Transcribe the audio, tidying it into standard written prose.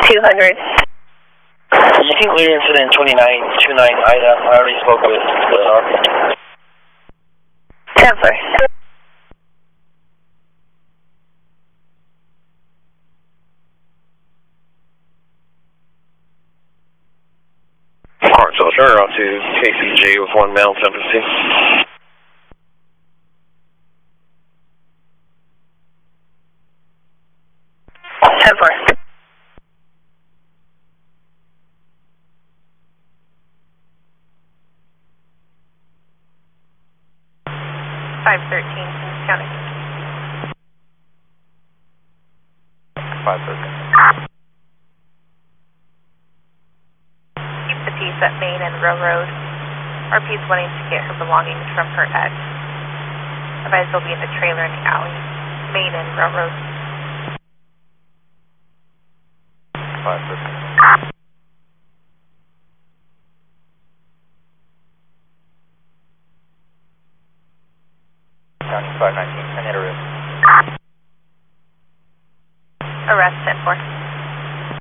200. You can clear incident 2929 Ida. I already spoke with Leonard. 10-4. Hartsville, turn around to KCJ with 1 male sympathy. 10-4. County. 513. Keep the peace at Main and Railroad. RP is wanting to get her belongings from her ex. Advised they'll be in the trailer in the alley. Main and Railroad. 513. County 519, 10 hit arrest. Arrest 10-4.